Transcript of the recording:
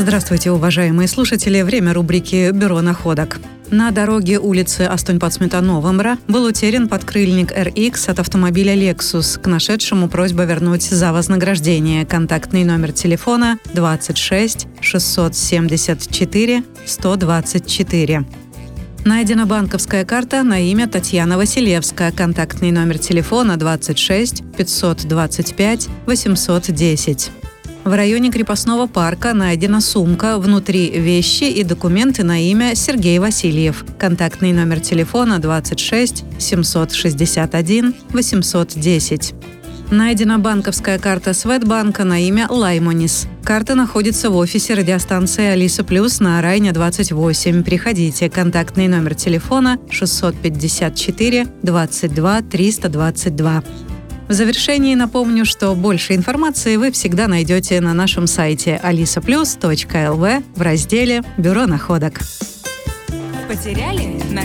Здравствуйте, уважаемые слушатели. Время рубрики «Бюро находок». На дороге улицы Астунь-Пацмета-Новомра был утерян подкрыльник RX от автомобиля Lexus. К нашедшему просьба вернуть за вознаграждение. Контактный номер телефона 26 674 124. Найдена банковская карта на имя Татьяна Василевская. Контактный номер телефона 26 525 810. В районе крепостного парка найдена сумка, внутри вещи и документы на имя Сергей Васильев. Контактный номер телефона 26 761 810. Найдена банковская карта Светбанка на имя Лаймонис. Карта находится в офисе радиостанции Алиса Плюс на Райне 28. Приходите. Контактный номер телефона 654 22 322. В завершении напомню, что больше информации вы всегда найдете на нашем сайте alisaplus.lv в разделе «Бюро находок». Потеряли?